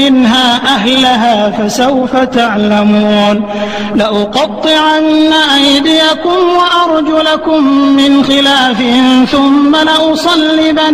منها أهلها فسوف تعلمون لأقطعن أيديكم وأرجلكم من خلاف ثم لأصلبنكم